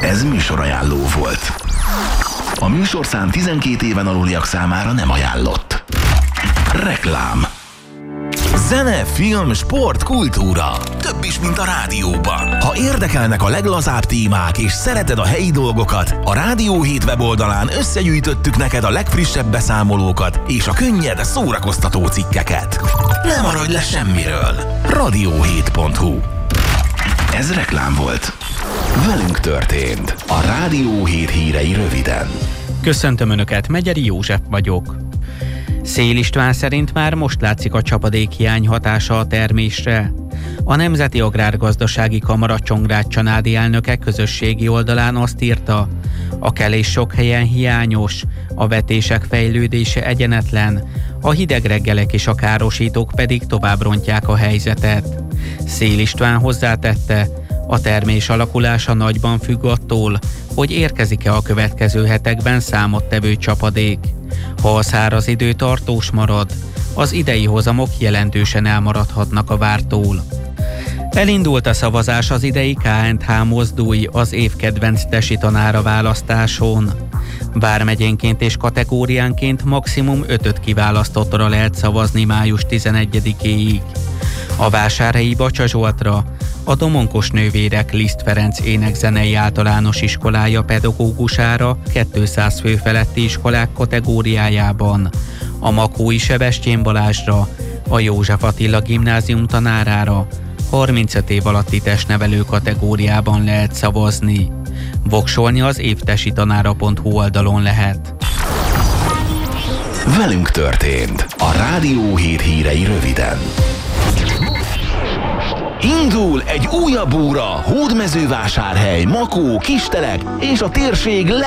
Ez műsorajánló volt. A műsorszám 12 éven aluliak számára nem ajánlott. Reklám. Zene, film, sport, kultúra. Több is, mint a rádióban. Ha érdekelnek a leglazább témák és szereted a helyi dolgokat, a Rádió 7 weboldalán összegyűjtöttük neked a legfrissebb beszámolókat és a könnyed, szórakoztató cikkeket. Ne maradj le semmiről. radio7.hu. Ez reklám volt. Velünk történt. A Rádió 7 hírei röviden. Köszöntöm Önöket, Megyeri József vagyok. Széll István szerint már most látszik a csapadékhiány hatása a termésre. A Nemzeti Agrárgazdasági Kamara Csongrád-Csanádi elnöke közösségi oldalán azt írta, a kelés sok helyen hiányos, a vetések fejlődése egyenetlen, a hideg reggelek és a károsítók pedig tovább rontják a helyzetet. Széll István hozzátette, a termés alakulása nagyban függ attól, hogy érkezik-e a következő hetekben számottevő csapadék. Ha a száraz idő tartós marad, az idei hozamok jelentősen elmaradhatnak a vártól. Elindult a szavazás az idei KNTH Mozdulj az év kedvenc tesi tanára választáson. Vármegyénként és kategóriánként maximum 5 kiválasztottra lehet szavazni május 11-éig. A Vásárhelyi Bacsa Zsoltra, a Domonkos Nővérek Liszt Ferenc énekzenei általános iskolája pedagógusára 200 fő feletti iskolák kategóriájában, a Makói Sebestyén Balázsra, a József Attila gimnázium tanárára 35 év alatti testnevelő kategóriában lehet szavazni. Voksolni az évtesitanára.hu oldalon lehet. Velünk történt. A Rádió 7 hírei röviden. Indul egy újabb óra Hódmezővásárhely, Makó, Kistelek és a térség